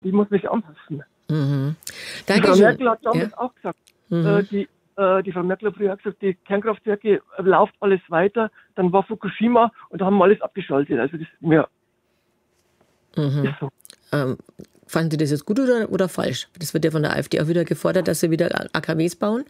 Die muss sich anpassen. Mhm. Die Frau Merkel hat damals auch gesagt, die Frau Merkel hat früher gesagt, die Kernkraftwerke läuft alles weiter, dann war Fukushima und da haben wir alles abgeschaltet. Also das ist so. Fanden Sie das jetzt gut oder falsch? Das wird ja von der AfD auch wieder gefordert, dass sie wieder AKWs bauen.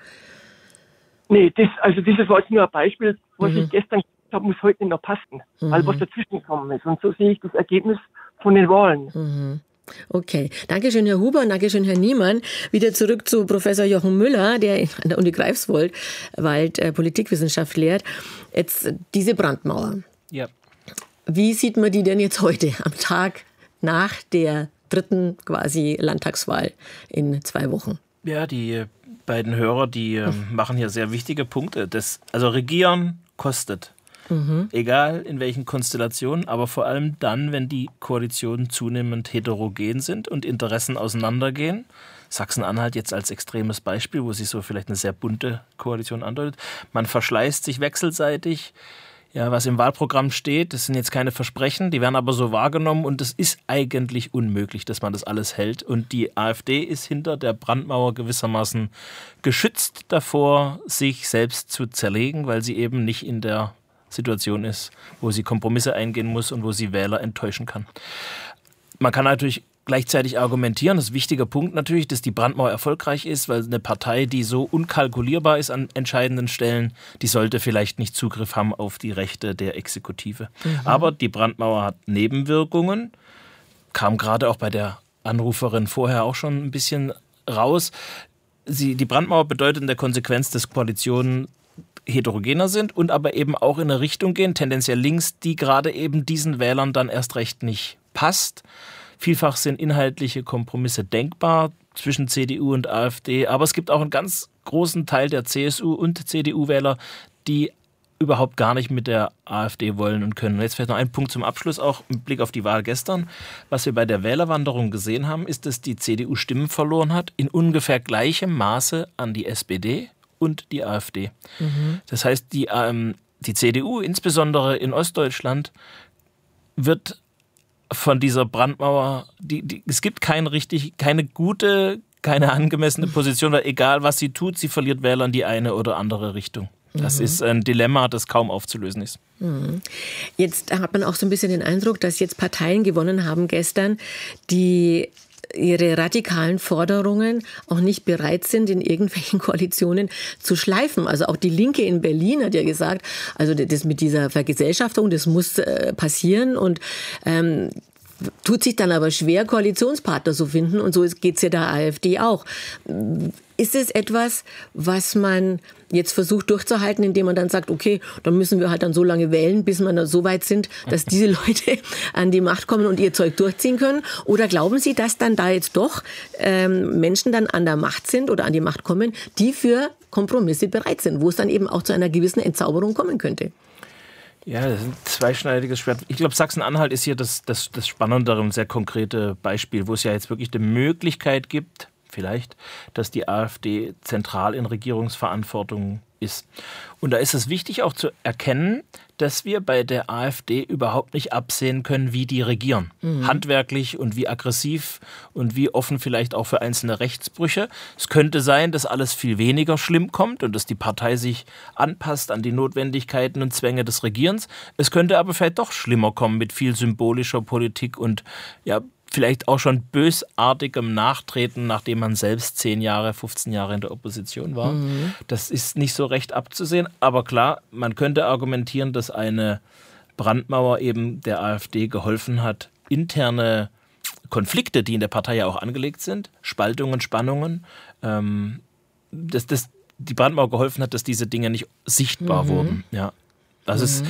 Nee, das war jetzt nur ein Beispiel, was ich gestern gesagt habe, muss heute nicht noch passen, weil was dazwischen gekommen ist. Und so sehe ich das Ergebnis von den Wahlen. Okay, Dankeschön, Herr Huber, und Dankeschön, Herr Niemann. Wieder zurück zu Professor Jochen Müller, der an der Uni Greifswald Politikwissenschaft lehrt. Jetzt diese Brandmauer. Ja. Wie sieht man die denn jetzt heute, am Tag nach der 3. quasi Landtagswahl in 2 Wochen? Ja, die beiden Hörer, die machen hier sehr wichtige Punkte. Also Regieren kostet. Egal in welchen Konstellationen, aber vor allem dann, wenn die Koalitionen zunehmend heterogen sind und Interessen auseinandergehen. Sachsen-Anhalt jetzt als extremes Beispiel, wo sich so vielleicht eine sehr bunte Koalition andeutet. Man verschleißt sich wechselseitig. Ja, was im Wahlprogramm steht, das sind jetzt keine Versprechen, die werden aber so wahrgenommen und es ist eigentlich unmöglich, dass man das alles hält. Und die AfD ist hinter der Brandmauer gewissermaßen geschützt davor, sich selbst zu zerlegen, weil sie eben nicht in der Situation ist, wo sie Kompromisse eingehen muss und wo sie Wähler enttäuschen kann. Man kann natürlich gleichzeitig argumentieren, das ist ein wichtiger Punkt natürlich, dass die Brandmauer erfolgreich ist, weil eine Partei, die so unkalkulierbar ist an entscheidenden Stellen, die sollte vielleicht nicht Zugriff haben auf die Rechte der Exekutive. Aber die Brandmauer hat Nebenwirkungen, kam gerade auch bei der Anruferin vorher auch schon ein bisschen raus. Die Brandmauer bedeutet in der Konsequenz, dass Koalitionen heterogener sind und aber eben auch in eine Richtung gehen, tendenziell links, die gerade eben diesen Wählern dann erst recht nicht passt. Vielfach sind inhaltliche Kompromisse denkbar zwischen CDU und AfD, aber es gibt auch einen ganz großen Teil der CSU- und CDU-Wähler, die überhaupt gar nicht mit der AfD wollen und können. Und jetzt vielleicht noch ein Punkt zum Abschluss, auch im Blick auf die Wahl gestern. Was wir bei der Wählerwanderung gesehen haben, ist, dass die CDU Stimmen verloren hat, in ungefähr gleichem Maße an die SPD und die AfD. Das heißt, die CDU, insbesondere in Ostdeutschland, wird von dieser Brandmauer, es gibt keine gute, keine angemessene Position, weil egal was sie tut, sie verliert Wähler in die eine oder andere Richtung. Das ist ein Dilemma, das kaum aufzulösen ist. Jetzt hat man auch so ein bisschen den Eindruck, dass jetzt Parteien gewonnen haben gestern, die ihre radikalen Forderungen auch nicht bereit sind, in irgendwelchen Koalitionen zu schleifen. Also auch die Linke in Berlin hat ja gesagt, also das mit dieser Vergesellschaftung, das muss passieren und tut sich dann aber schwer, Koalitionspartner zu finden. Und so geht es ja der AfD auch. Ist es etwas, was man jetzt versucht durchzuhalten, indem man dann sagt, okay, dann müssen wir halt dann so lange wählen, bis wir dann so weit sind, dass diese Leute an die Macht kommen und ihr Zeug durchziehen können? Oder glauben Sie, dass dann da jetzt doch Menschen dann an der Macht sind oder an die Macht kommen, die für Kompromisse bereit sind, wo es dann eben auch zu einer gewissen Entzauberung kommen könnte? Ja, das ist ein zweischneidiges Schwert. Ich glaube, Sachsen-Anhalt ist hier das spannendere und sehr konkrete Beispiel, wo es ja jetzt wirklich die Möglichkeit gibt, vielleicht, dass die AfD zentral in Regierungsverantwortung ist. Und da ist es wichtig auch zu erkennen, dass wir bei der AfD überhaupt nicht absehen können, wie die regieren. Handwerklich und wie aggressiv und wie offen vielleicht auch für einzelne Rechtsbrüche. Es könnte sein, dass alles viel weniger schlimm kommt und dass die Partei sich anpasst an die Notwendigkeiten und Zwänge des Regierens. Es könnte aber vielleicht doch schlimmer kommen mit viel symbolischer Politik und ja, vielleicht auch schon bösartigem Nachtreten, nachdem man selbst 10 Jahre, 15 Jahre in der Opposition war. Das ist nicht so recht abzusehen. Aber klar, man könnte argumentieren, dass eine Brandmauer eben der AfD geholfen hat, interne Konflikte, die in der Partei ja auch angelegt sind, Spaltungen, Spannungen, dass die Brandmauer geholfen hat, dass diese Dinge nicht sichtbar wurden. Ja, das ist...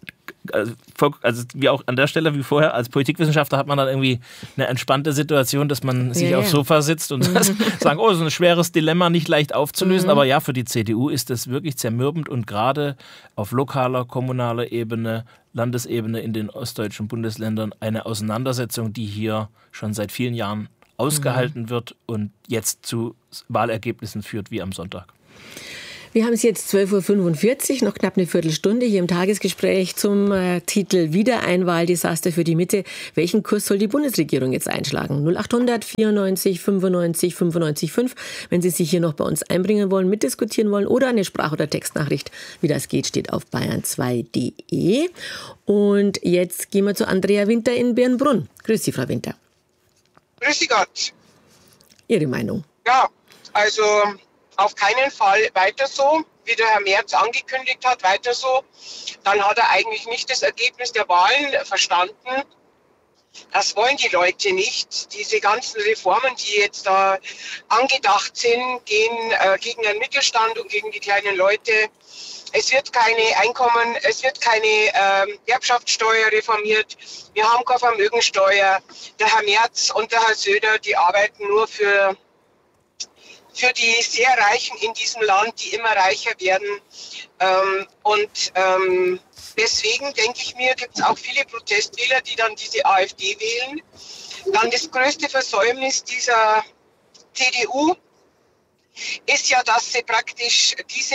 Also wie auch an der Stelle wie vorher, als Politikwissenschaftler hat man dann irgendwie eine entspannte Situation, dass man sich aufs Sofa sitzt und sagen, oh, so ein schweres Dilemma, nicht leicht aufzulösen. Aber ja, für die CDU ist das wirklich zermürbend und gerade auf lokaler, kommunaler Ebene, Landesebene in den ostdeutschen Bundesländern eine Auseinandersetzung, die hier schon seit vielen Jahren ausgehalten wird und jetzt zu Wahlergebnissen führt wie am Sonntag. Wir haben es jetzt 12.45 Uhr, noch knapp eine Viertelstunde hier im Tagesgespräch zum Titel Wiedereinwahl, Desaster für die Mitte. Welchen Kurs soll die Bundesregierung jetzt einschlagen? 0800 94 95 95 5, wenn Sie sich hier noch bei uns einbringen wollen, mitdiskutieren wollen oder eine Sprach- oder Textnachricht. Wie das geht, steht auf bayern2.de. Und jetzt gehen wir zu Andrea Winter in Birnbrunn. Grüß Sie, Frau Winter. Grüß Sie Gott. Ihre Meinung? Ja, also auf keinen Fall weiter so, wie der Herr Merz angekündigt hat, weiter so. Dann hat er eigentlich nicht das Ergebnis der Wahlen verstanden. Das wollen die Leute nicht. Diese ganzen Reformen, die jetzt da angedacht sind, gehen gegen den Mittelstand und gegen die kleinen Leute. Es wird keine Erbschaftssteuer reformiert. Wir haben keine Vermögensteuer. Der Herr Merz und der Herr Söder, die arbeiten nur für die sehr Reichen in diesem Land, die immer reicher werden. Deswegen denke ich mir, gibt es auch viele Protestwähler, die dann diese AfD wählen. Dann das größte Versäumnis dieser CDU ist ja, dass sie praktisch diese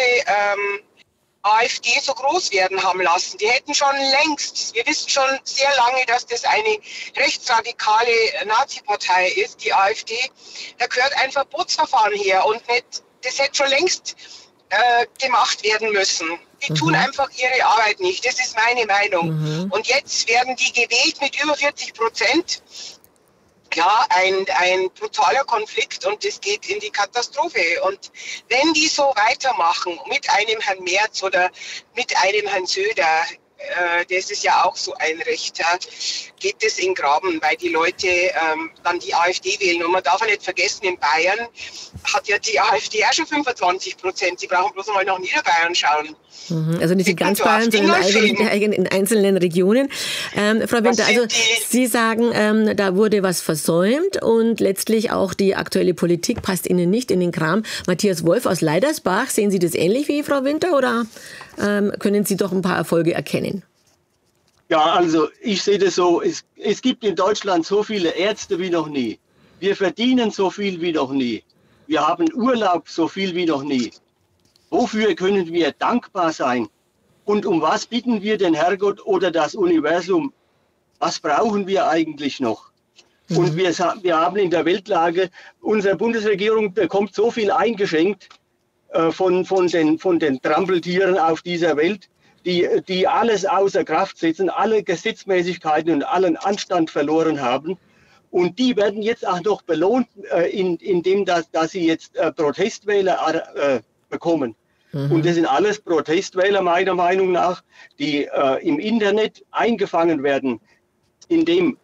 AfD so groß werden haben lassen. Die hätten schon längst, wir wissen schon sehr lange, dass das eine rechtsradikale Nazi-Partei ist, die AfD. Da gehört ein Verbotsverfahren her und nicht, das hätte schon längst gemacht werden müssen. Die tun einfach ihre Arbeit nicht. Das ist meine Meinung. Und jetzt werden die gewählt mit über 40%. Klar, ein brutaler Konflikt und es geht in die Katastrophe. Und wenn die so weitermachen mit einem Herrn Merz oder mit einem Herrn Söder, das ist ja auch so ein Rechter, geht es in den Graben, weil die Leute dann die AfD wählen. Und man darf ja nicht vergessen, in Bayern hat ja die AfD auch schon 25%. Sie brauchen bloß mal nach Niederbayern schauen. Also nicht in ganz Bayern, sondern in einzelnen Regionen. Frau Winter, also Sie sagen, da wurde was versäumt und letztlich auch die aktuelle Politik passt Ihnen nicht in den Kram. Matthias Wolf aus Leidersbach, sehen Sie das ähnlich wie Frau Winter oder können Sie doch ein paar Erfolge erkennen? Ja, also ich sehe das so, es gibt in Deutschland so viele Ärzte wie noch nie. Wir verdienen so viel wie noch nie. Wir haben Urlaub so viel wie noch nie. Wofür können wir dankbar sein? Und um was bitten wir den Herrgott oder das Universum? Was brauchen wir eigentlich noch? Und wir haben in der Weltlage, unsere Bundesregierung bekommt so viel eingeschenkt von den Trampeltieren auf dieser Welt, die alles außer Kraft setzen, alle Gesetzmäßigkeiten und allen Anstand verloren haben. Und die werden jetzt auch noch belohnt, indem dass sie jetzt Protestwähler bekommen. Und das sind alles Protestwähler meiner Meinung nach, die im Internet eingefangen werden, indem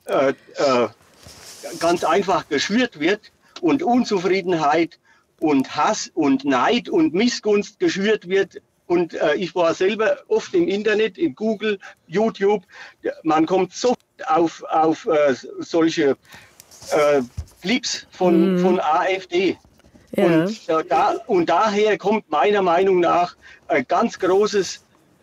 ganz einfach geschürt wird und Unzufriedenheit und Hass und Neid und Missgunst geschürt wird. Und ich war selber oft im Internet, in Google, YouTube. Man kommt sofort auf solche Clips von AfD. Ja. Und daher kommt meiner Meinung nach ganz großes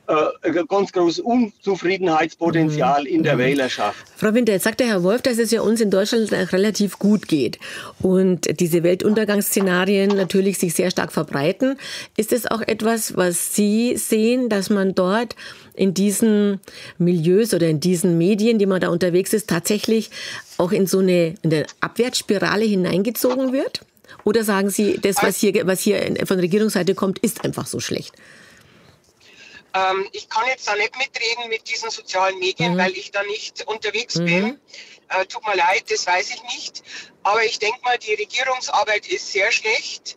Unzufriedenheitspotenzial in der Wählerschaft. Frau Winter, jetzt sagt der Herr Wolf, dass es ja uns in Deutschland relativ gut geht und diese Weltuntergangsszenarien natürlich sich sehr stark verbreiten. Ist es auch etwas, was Sie sehen, dass man dort in diesen Milieus oder in diesen Medien, die man da unterwegs ist, tatsächlich auch in so eine Abwärtsspirale hineingezogen wird? Oder sagen Sie, das, was hier von Regierungsseite kommt, ist einfach so schlecht? Ich kann jetzt da nicht mitreden mit diesen sozialen Medien, weil ich da nicht unterwegs bin. Tut mir leid, das weiß ich nicht. Aber ich denke mal, die Regierungsarbeit ist sehr schlecht.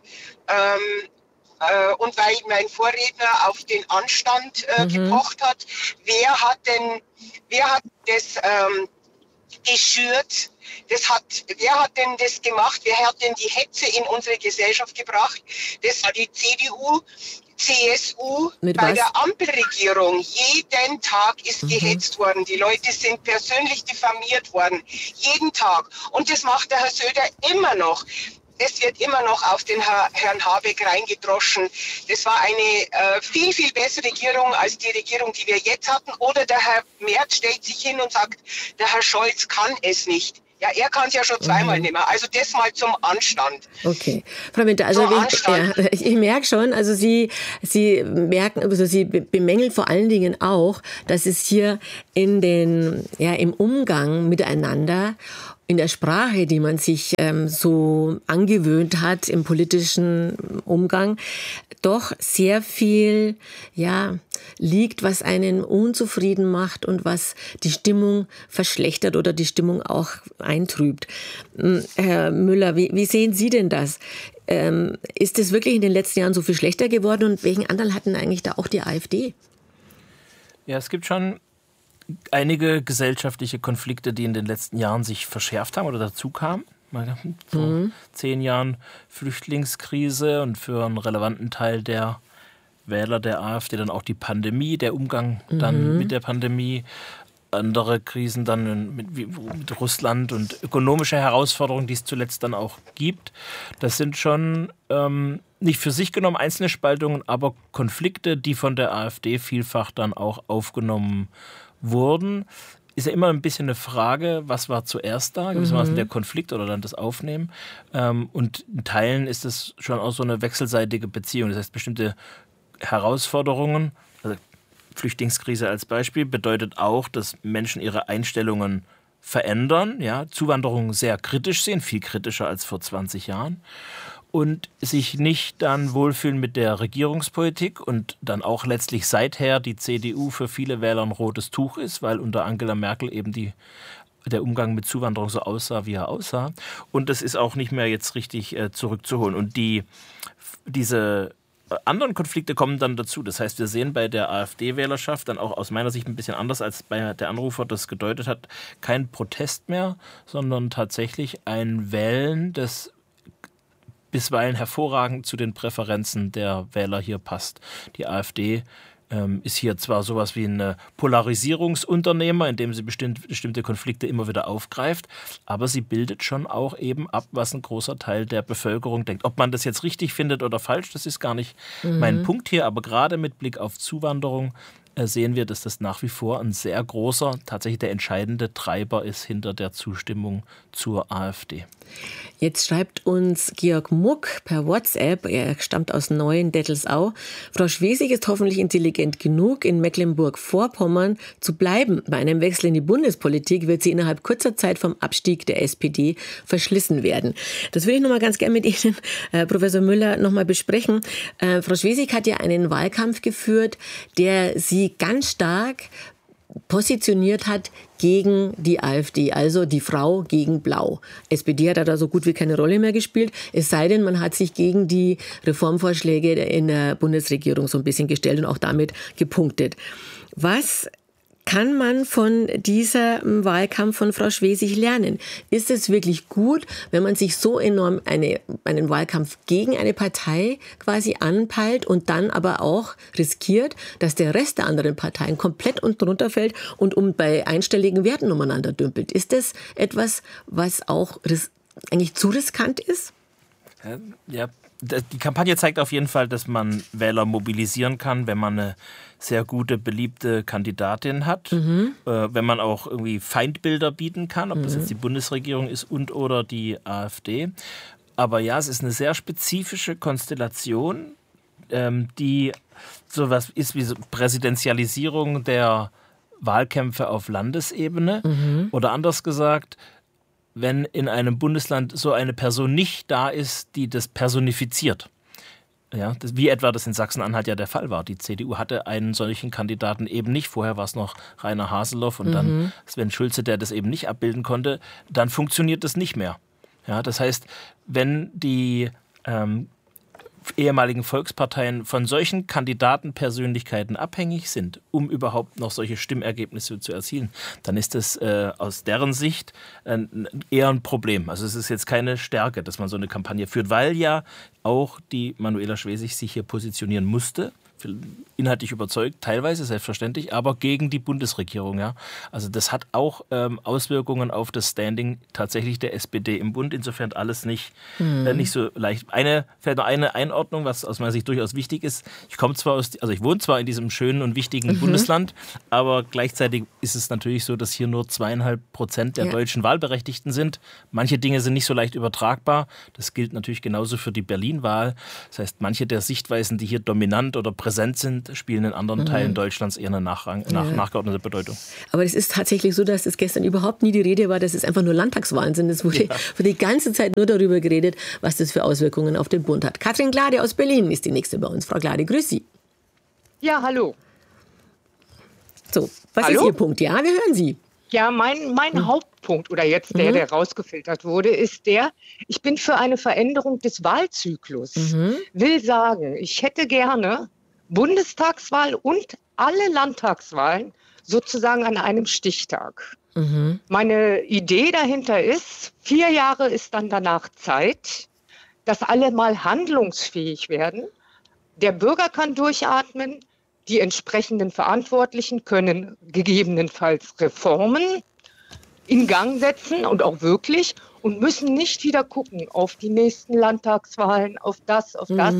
Und weil mein Vorredner auf den Anstand gepocht hat, wer hat das geschürt? Wer hat denn das gemacht? Wer hat denn die Hetze in unsere Gesellschaft gebracht? Das war die CDU, CSU bei der Ampelregierung. Jeden Tag ist gehetzt worden. Die Leute sind persönlich diffamiert worden. Jeden Tag. Und das macht der Herr Söder immer noch. Es wird immer noch auf den Herrn Habeck reingedroschen. Das war eine viel, viel bessere Regierung als die Regierung, die wir jetzt hatten. Oder der Herr Merz stellt sich hin und sagt, der Herr Scholz kann es nicht. Ja, er kann es ja schon zweimal nehmen. Also das mal zum Anstand. Okay. Frau Winter, also ich merke schon, also Sie merken, also Sie bemängeln vor allen Dingen auch, dass es hier im Umgang miteinander, in der Sprache, die man sich so angewöhnt hat im politischen Umgang, doch sehr viel liegt, was einen unzufrieden macht und was die Stimmung verschlechtert oder die Stimmung auch eintrübt. Herr Müller, wie sehen Sie denn das? Ist es wirklich in den letzten Jahren so viel schlechter geworden und welchen Anteil hatten eigentlich da auch die AfD? Ja, es gibt schon einige gesellschaftliche Konflikte, die in den letzten Jahren sich verschärft haben oder dazu kamen. Vor 10 Jahren Flüchtlingskrise und für einen relevanten Teil der Wähler der AfD dann auch die Pandemie, der Umgang dann mit der Pandemie, andere Krisen dann mit Russland und ökonomische Herausforderungen, die es zuletzt dann auch gibt. Das sind schon nicht für sich genommen einzelne Spaltungen, aber Konflikte, die von der AfD vielfach dann auch aufgenommen wurden. Ist ja immer ein bisschen eine Frage, was war zuerst da, gewissermaßen der Konflikt oder dann das Aufnehmen. Und in Teilen ist es schon auch so eine wechselseitige Beziehung. Das heißt, bestimmte Herausforderungen, also Flüchtlingskrise als Beispiel, bedeutet auch, dass Menschen ihre Einstellungen verändern, Zuwanderung sehr kritisch sehen, viel kritischer als vor 20 Jahren. Und sich nicht dann wohlfühlen mit der Regierungspolitik und dann auch letztlich seither die CDU für viele Wähler ein rotes Tuch ist, weil unter Angela Merkel eben der Umgang mit Zuwanderung so aussah, wie er aussah. Und das ist auch nicht mehr jetzt richtig zurückzuholen. Und diese anderen Konflikte kommen dann dazu. Das heißt, wir sehen bei der AfD-Wählerschaft dann auch aus meiner Sicht ein bisschen anders, als bei der Anrufer das gedeutet hat, kein Protest mehr, sondern tatsächlich ein Wählen, das bisweilen hervorragend zu den Präferenzen der Wähler hier passt. Die AfD ist hier zwar sowas wie ein Polarisierungsunternehmer, indem sie bestimmte Konflikte immer wieder aufgreift, aber sie bildet schon auch eben ab, was ein großer Teil der Bevölkerung denkt. Ob man das jetzt richtig findet oder falsch, das ist gar nicht mein Punkt hier, aber gerade mit Blick auf Zuwanderung sehen wir, dass das nach wie vor ein sehr großer, tatsächlich der entscheidende Treiber ist hinter der Zustimmung zur AfD. Jetzt schreibt uns Georg Muck per WhatsApp, er stammt aus Neuendettelsau, Frau Schwesig ist hoffentlich intelligent genug, in Mecklenburg-Vorpommern zu bleiben. Bei einem Wechsel in die Bundespolitik wird sie innerhalb kurzer Zeit vom Abstieg der SPD verschlissen werden. Das würde ich noch mal ganz gerne mit Ihnen, Professor Müller, noch mal besprechen. Frau Schwesig hat ja einen Wahlkampf geführt, der sie ganz stark positioniert hat gegen die AfD, also die Frau gegen Blau. SPD hat da so gut wie keine Rolle mehr gespielt, es sei denn, man hat sich gegen die Reformvorschläge in der Bundesregierung so ein bisschen gestellt und auch damit gepunktet. Was kann man von diesem Wahlkampf von Frau Schwesig lernen? Ist es wirklich gut, wenn man sich so enorm einen Wahlkampf gegen eine Partei quasi anpeilt und dann aber auch riskiert, dass der Rest der anderen Parteien komplett unten runterfällt und bei einstelligen Werten umeinander dümpelt? Ist das etwas, was auch eigentlich zu riskant ist? Ja, die Kampagne zeigt auf jeden Fall, dass man Wähler mobilisieren kann, wenn man eine sehr gute, beliebte Kandidatin hat, wenn man auch irgendwie Feindbilder bieten kann, ob das jetzt die Bundesregierung ist oder die AfD. Aber ja, es ist eine sehr spezifische Konstellation, die sowas ist wie so Präsidentialisierung der Wahlkämpfe auf Landesebene. Oder anders gesagt, wenn in einem Bundesland so eine Person nicht da ist, die das personifiziert. Ja, wie etwa das in Sachsen-Anhalt ja der Fall war. Die CDU hatte einen solchen Kandidaten eben nicht. Vorher war es noch Rainer Haseloff und dann Sven Schulze, der das eben nicht abbilden konnte. Dann funktioniert das nicht mehr. Ja, das heißt, wenn die ehemaligen Volksparteien von solchen Kandidatenpersönlichkeiten abhängig sind, um überhaupt noch solche Stimmergebnisse zu erzielen, dann ist das aus deren Sicht eher ein Problem. Also es ist jetzt keine Stärke, dass man so eine Kampagne führt, weil ja auch die Manuela Schwesig sich hier positionieren musste inhaltlich überzeugt, teilweise selbstverständlich, aber gegen die Bundesregierung. Ja. Also das hat auch Auswirkungen auf das Standing tatsächlich der SPD im Bund. Insofern alles nicht so leicht. Vielleicht noch eine Einordnung, was aus meiner Sicht durchaus wichtig ist. Ich wohne zwar in diesem schönen und wichtigen Bundesland, aber gleichzeitig ist es natürlich so, dass hier nur 2,5% der deutschen Wahlberechtigten sind. Manche Dinge sind nicht so leicht übertragbar. Das gilt natürlich genauso für die Berlin-Wahl. Das heißt, manche der Sichtweisen, die hier dominant oder präsent sind, spielen in anderen Teilen Deutschlands eher eine nachgeordnete Bedeutung. Aber es ist tatsächlich so, dass es gestern überhaupt nie die Rede war, dass es einfach nur Landtagswahlen sind. Es wurde für die ganze Zeit nur darüber geredet, was das für Auswirkungen auf den Bund hat. Katrin Glade aus Berlin ist die nächste bei uns. Frau Glade, grüß Sie. Ja, hallo. So, was ist Ihr Punkt? Ja, wir hören Sie. Ja, mein Hauptpunkt, oder jetzt der rausgefiltert wurde, ist ich bin für eine Veränderung des Wahlzyklus. Will sagen, ich hätte gerne Bundestagswahl und alle Landtagswahlen sozusagen an einem Stichtag. Meine Idee dahinter ist, 4 Jahre ist dann danach Zeit, dass alle mal handlungsfähig werden. Der Bürger kann durchatmen, die entsprechenden Verantwortlichen können gegebenenfalls Reformen in Gang setzen und auch wirklich und müssen nicht wieder gucken auf die nächsten Landtagswahlen, auf das.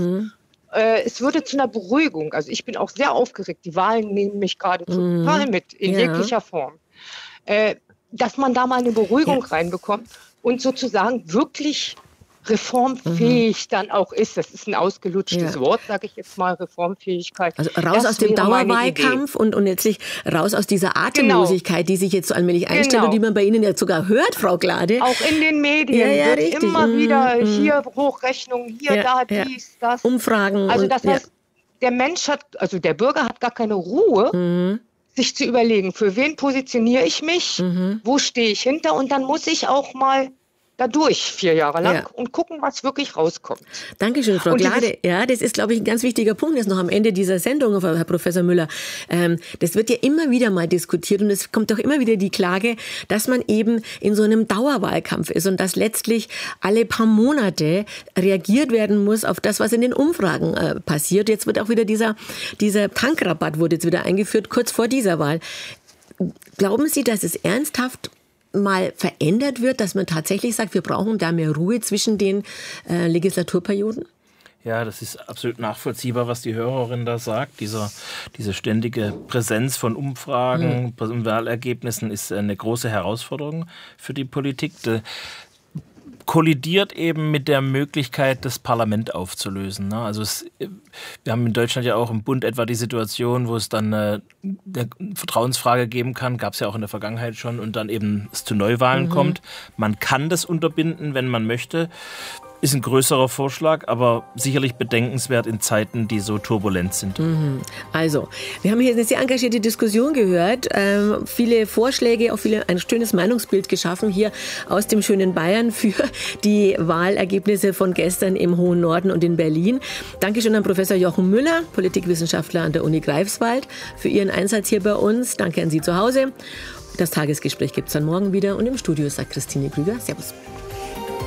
Es würde zu einer Beruhigung, also ich bin auch sehr aufgeregt, die Wahlen nehmen mich gerade total mit, in jeglicher Form, dass man da mal eine Beruhigung reinbekommt und sozusagen wirklich reformfähig dann auch ist. Das ist ein ausgelutschtes Wort, sage ich jetzt mal, Reformfähigkeit. Also raus aus dem Dauerwahlkampf und letztlich raus aus dieser Atemlosigkeit, die sich jetzt so allmählich einstellt und die man bei Ihnen ja sogar hört, Frau Glade. Auch in den Medien wird richtig. Immer wieder hier Hochrechnungen, hier, da, dies, das. Umfragen. Also das heißt, der Bürger hat gar keine Ruhe, sich zu überlegen, für wen positioniere ich mich, wo stehe ich hinter und dann muss ich auch mal dadurch 4 Jahre lang und gucken, was wirklich rauskommt. Dankeschön, Frau Glade. Ja, das ist, glaube ich, ein ganz wichtiger Punkt jetzt noch am Ende dieser Sendung, Herr Professor Müller. Das wird ja immer wieder mal diskutiert und es kommt auch immer wieder die Klage, dass man eben in so einem Dauerwahlkampf ist und dass letztlich alle paar Monate reagiert werden muss auf das, was in den Umfragen passiert. Jetzt wird auch wieder dieser Tankrabatt wurde jetzt wieder eingeführt, kurz vor dieser Wahl. Glauben Sie, dass es ernsthaft mal verändert wird, dass man tatsächlich sagt, wir brauchen da mehr Ruhe zwischen den Legislaturperioden? Ja, das ist absolut nachvollziehbar, was die Hörerin da sagt. Diese ständige Präsenz von Umfragen und Wahlergebnissen ist eine große Herausforderung für die Politik. Kollidiert eben mit der Möglichkeit, das Parlament aufzulösen. Also wir haben in Deutschland ja auch im Bund etwa die Situation, wo es dann eine Vertrauensfrage geben kann, gab es ja auch in der Vergangenheit schon, und dann eben es zu Neuwahlen kommt. Man kann das unterbinden, wenn man möchte. Ist ein größerer Vorschlag, aber sicherlich bedenkenswert in Zeiten, die so turbulent sind. Also, wir haben hier eine sehr engagierte Diskussion gehört, viele Vorschläge, auch ein schönes Meinungsbild geschaffen hier aus dem schönen Bayern für die Wahlergebnisse von gestern im hohen Norden und in Berlin. Dankeschön an Professor Jochen Müller, Politikwissenschaftler an der Uni Greifswald, für Ihren Einsatz hier bei uns. Danke an Sie zu Hause. Das Tagesgespräch gibt es dann morgen wieder und im Studio sagt Christine Krüger. Servus.